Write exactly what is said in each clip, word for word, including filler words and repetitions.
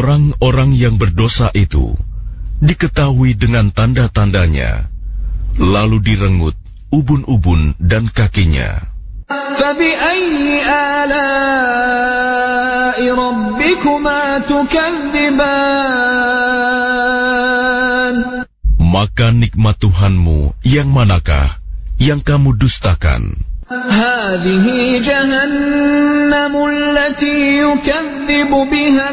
Orang-orang yang berdosa itu diketahui dengan tanda-tandanya, lalu direngut ubun-ubun dan kakinya. فَبِأَيِّ آلَاءِ رَبِّكُمَا تُكَذِّبَانِ Maka nikmat Tuhanmu yang manakah yang kamu dustakan? هَذِهِ جَهَنَّمُ الَّتِي يُكَذِّبُ بِهَا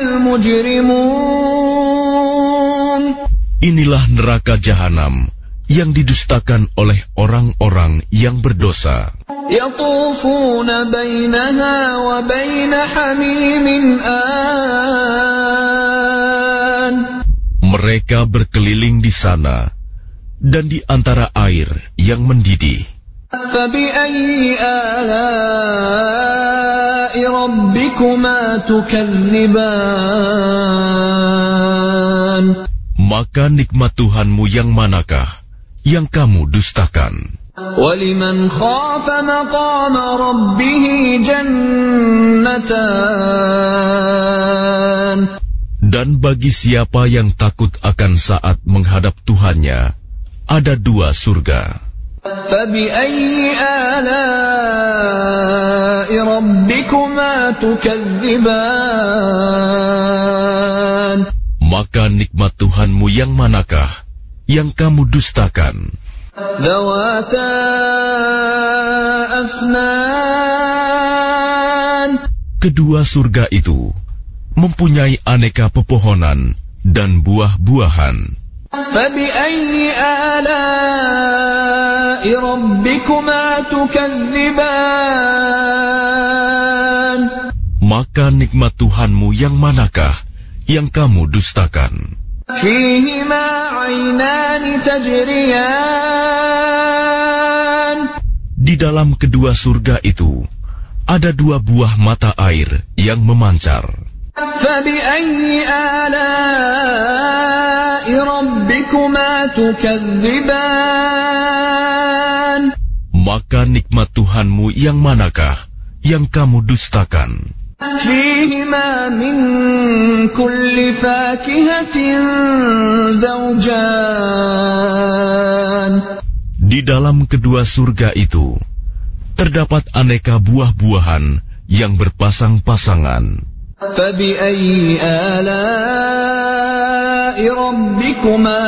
الْمُجْرِمُونَ Inilah neraka jahanam yang didustakan oleh orang-orang yang berdosa. يَطُوفُونَ بَيْنَهَا وَبَيْنَ حَمِيمٍ آنٍ Mereka berkeliling di sana dan di antara air yang mendidih. فَبِأَيِّ آلَاءِ رَبِّكُمَا تُكَذِّبَانِ Maka nikmat Tuhanmu yang manakah yang kamu dustakan? وَلِمَنْ خَافَ مَقَامَ رَبِّهِ جَنَّتَانِ Dan bagi siapa yang takut akan saat menghadap Tuhannya, ada dua surga. فَبِأَيِّ آلَاءِ رَبِّكُمَا تُكَذِّبَانِ Maka nikmat Tuhanmu yang manakah yang kamu dustakan? ذَوَاتَا أَفْنَانٍ Kedua surga itu mempunyai aneka pepohonan dan buah-buahan. فَبِأَيِّ آلَاءِ رَبِّكُمَا تُكَذِّبَانِ Maka nikmat Tuhanmu yang manakah yang kamu dustakan? فِيهِمَا عَيْنَانِ تَجْرِيَانِ Di dalam kedua surga itu ada dua buah mata air yang memancar. فَبِأَيِّ آلَاءِ رَبِّكُمَا تُكَذِّبَانِ Maka nikmat Tuhanmu yang manakah yang kamu dustakan? فِيهِمَا مِن كُلِّ فَاكِهَةٍ زَوْجَانِ Di dalam kedua surga itu terdapat aneka buah-buahan yang berpasang-pasangan. فَبِأَيِّ آلَاءِ رَبِّكُمَا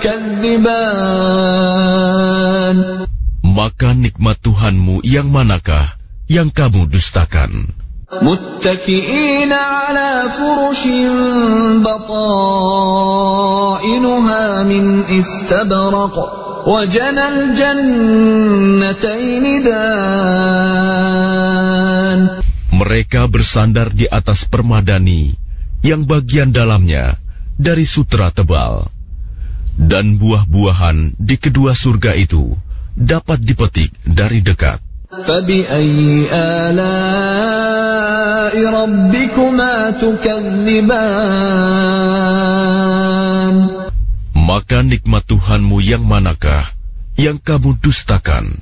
تُكَذِّبَانِ Maka nikmat Tuhanmu yang manakah yang kamu dustakan? مُتَّكِئِينَ عَلَى فُرُشٍ بَطَائِنُهَا مِنْ إِسْتَبْرَقٍ وَجَنَى الْجَنَّتَيْنِ دَانٍ Mereka bersandar di atas permadani yang bagian dalamnya dari sutra tebal, dan buah-buahan di kedua surga itu dapat dipetik dari dekat. فَبِأَيِّ آلَاءِ رَبِّكُمَا تُكَذِّبَانِ Maka nikmat Tuhanmu yang manakah yang kamu dustakan?